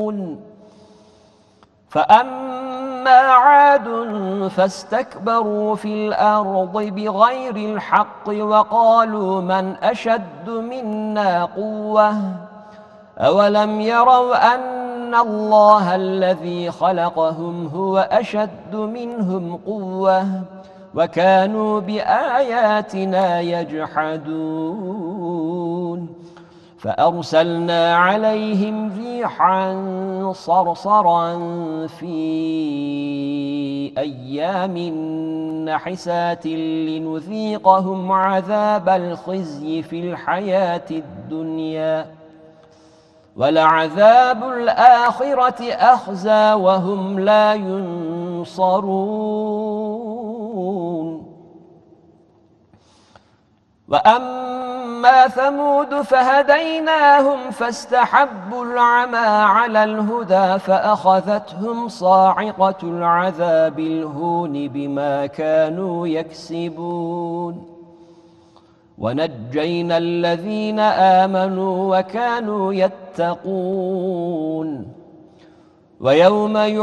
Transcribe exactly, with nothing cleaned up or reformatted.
يكسبون فأما عاد فاستكبروا في الأرض بغير الحق وقالوا من أشد منا قوة أولم يروا أن الله الذي خلقهم هو أشد منهم قوة وكانوا بآياتنا يجحدون فأرسلنا عليهم ريحا صرصرا في أيام نحسات لنذيقهم عذاب الخزي في الحياة الدنيا ولعذاب الآخرة أخزى وهم لا ينصرون وأما ثمود فهديناهم فاستحبوا العمى على الهدى فأخذتهم صاعقة العذاب الهون بما كانوا يكسبون ونجينا الذين آمنوا وكانوا يتقون ويوم